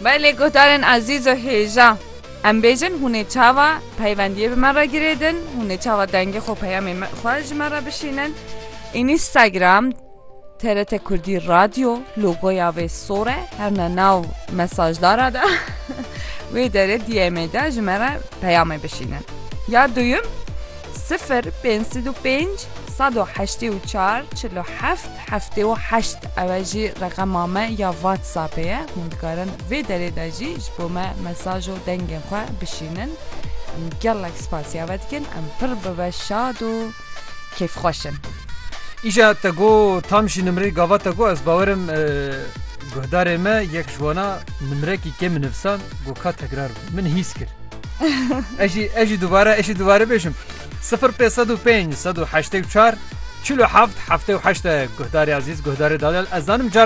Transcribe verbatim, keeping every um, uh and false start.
Belê guhdarên ezîz û hêja em bêjin hûn ê çawa peywendiyê bi me re girêdin, hûn ê çawa dengê xwe peyamê xwe ji me re bişînin. Instagram T R T Kurdî Radyo logoya vê sor e herne nav mesajlara da wê derê D M'ê de ji me re peyamê bişînin. Ya duyum sıfır pênc sed û pênc sed û heştê û çar çil û heft heftê û heşt ew jî reqema me ya WhatsAppê ye. Hûn dikarin vê derê de jî ji bo me mesaj û dengên xwe bişînin. Em gelek spasiya ve dikin, em pir bibe şad û kêfxweşin. İşa te got tam jî nimrê gava te got ez bawerim guhdarê me yek ji wana nimrekî kêm nivîsan got ka tekrar min hîs kir. Ez jî ez jî dubare ez jî dubare bêjim sıfır pênc sed û pênc sed û heştê û çar çil û heft heftê û heşt guhdarê ezîz guhdarê Daniel ez zanim